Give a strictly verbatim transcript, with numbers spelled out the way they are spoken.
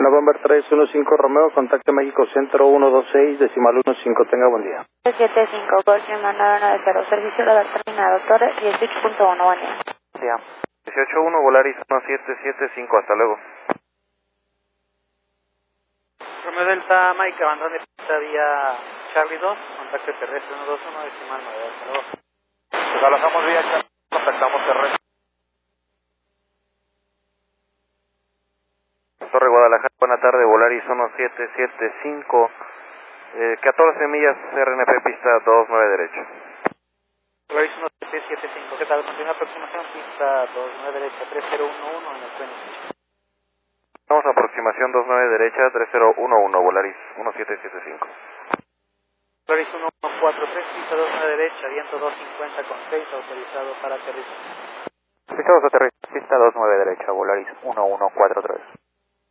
November tres uno cinco Romeo, contacto México Centro uno dos seis, decimal uno cinco, tenga buen día. siete cinco, Golfman nueve nueve cero, servicio radar terminado, torre dieciocho punto uno, buen día. Ya. dieciocho uno, Volaris uno siete siete cinco, hasta luego. Romeo Delta, Mike, abandono de pista vía Charlie dos, contacto terrestre uno dos uno, decimal nueve, hasta luego. Pues alojamos vía Charlie, contactamos terrestre. Torre Guadalajara, buena tarde, Volaris uno siete siete cinco, eh, catorce millas, R N P, pista dos nueve derecho. Volaris uno siete siete cinco, ¿qué tal? Continúa aproximación, pista dos nueve derecha, tres cero uno uno en el pleno. Vamos a aproximación dos nueve derecha, tres cero uno uno, Volaris uno siete siete cinco. Volaris uno uno cuatro tres, pista dos nueve derecha, viento dos cincuenta con seis, autorizado para aterrizaje. Pista dos aterriza, pista dos nueve derecha, Volaris uno uno cuatro tres.